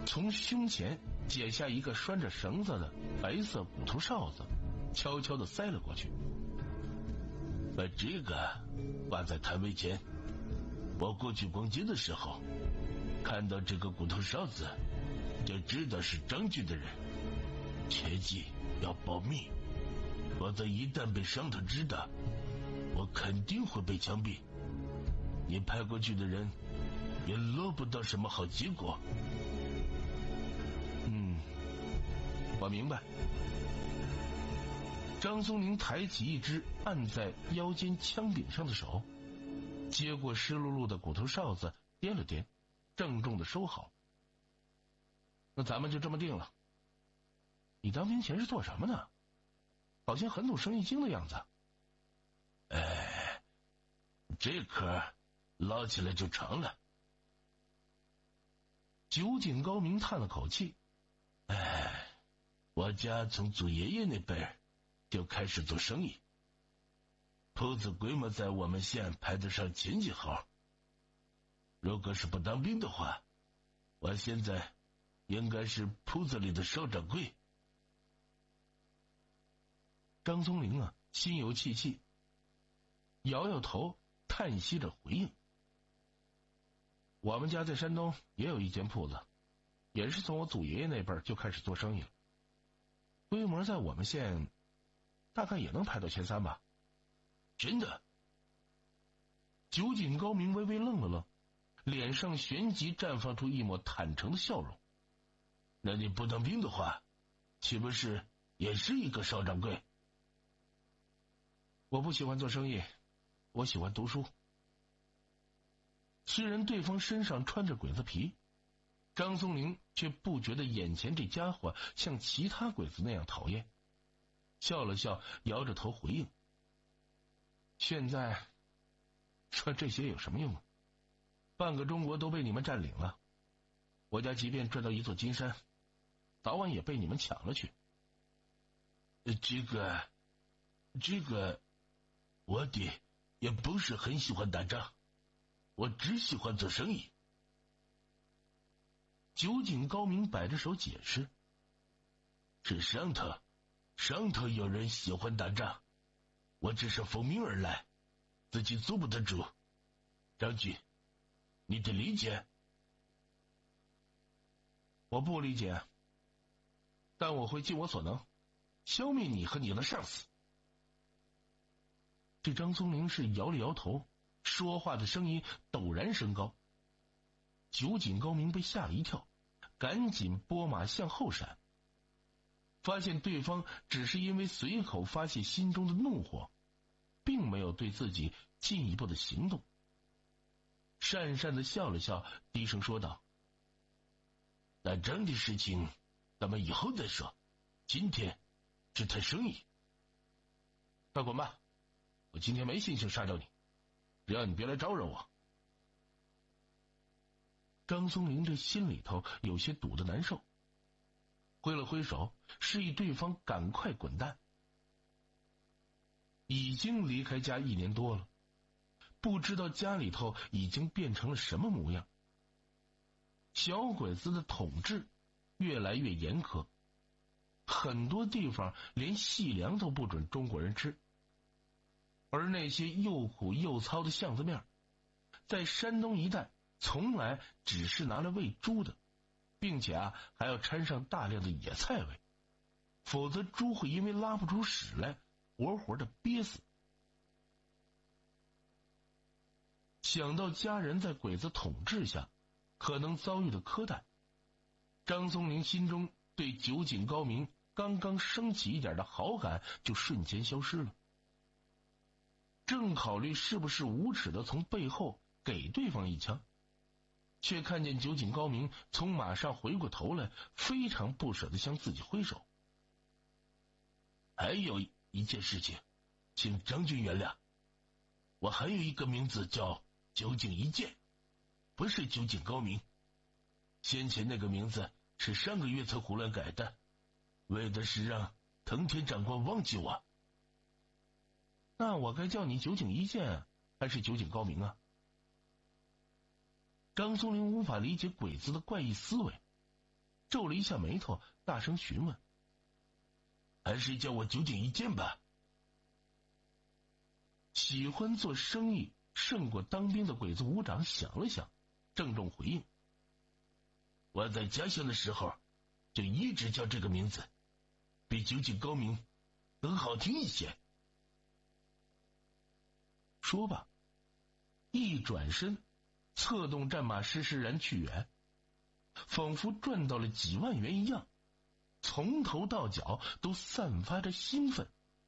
从胸前解下一个拴着绳子的白色骨头哨子，悄悄地塞了过去。把这个挂在摊位前，我过去逛街的时候看到这个骨头哨子，就知道是张局的人，切记要保密，否则一旦被上头知道，我肯定会被枪毙。你派过去的人也落不到什么好结果。我明白。张松龄抬起一只按在腰间枪柄上的手，接过湿漉漉的骨头哨子，掂了掂，郑重地收好。那咱们就这么定了。你当兵前是做什么呢？好像很懂生意经的样子。这壳捞起来就成了。酒井高明叹了口气，我家从祖爷爷那辈就开始做生意，铺子规模在我们县排得上前几号。如果是不当兵的话，我现在应该是铺子里的少掌柜。张松龄心有戚戚，摇摇头，叹息着回应：我们家在山东也有一间铺子，也是从我祖爷爷那辈就开始做生意了，规模在我们县大概也能排到前3吧。真的？酒井高明微微愣了愣，脸上旋即绽放出一抹坦诚的笑容。那你不当兵的话，岂不是也是一个少掌柜？我不喜欢做生意，我喜欢读书。虽然对方身上穿着鬼子皮，张松龄却不觉得眼前这家伙像其他鬼子那样讨厌，笑了笑，摇着头回应：现在说这些有什么用啊？半个中国都被你们占领了，我家即便赚到一座金山，早晚也被你们抢了去。这个我爹也不是很喜欢打仗，我只喜欢做生意。酒井高明摆着手解释：是上头有人喜欢打仗，我只是奉命而来，自己做不得主。张局，你得理解。我不理解，但我会尽我所能消灭你和你的上司。这张松龄是摇了摇头，说话的声音陡然升高。酒井高明被吓了一跳，赶紧拨马向后闪，发现对方只是因为随口发泄心中的怒火，并没有对自己进一步的行动。讪讪的笑了笑，低声说道：打仗的事情咱们以后再说，今天是谈生意。快滚吧，我今天没心情杀掉你，只要你别来招惹我。张松龄这心里头有些堵得难受，挥了挥手，示意对方赶快滚蛋。已经离开家1年多了，不知道家里头已经变成了什么模样。小鬼子的统治越来越严苛，很多地方连细粮都不准中国人吃，而那些又苦又糙的巷子面，在山东一带从来只是拿来喂猪的，并且还要掺上大量的野菜味，否则猪会因为拉不出屎来活活的憋死。想到家人在鬼子统治下可能遭遇的苛待，张松龄心中对酒井高明刚刚升起一点的好感就瞬间消失了。正考虑是不是无耻的从背后给对方一枪，却看见酒井高明从马上回过头来，非常不舍地向自己挥手。还有一件事情，请张军原谅，我还有一个名字叫酒井一剑，不是酒井高明。先前那个名字是上个月才胡乱改的，为的是让藤田长官忘记我。那我该叫你酒井一剑还是酒井高明啊？张松龄无法理解鬼子的怪异思维， 皱了一下眉头，大声询问：“还是叫我九井一剑吧。”喜欢做生意胜过当兵的鬼子武长想了想，郑重回应：“我在家乡的时候就一直叫这个名字，比九井高明更好听一些。”说罢，一转身，策动战马施然去远，仿佛赚到了几万元一样，从头到脚都散发着兴奋。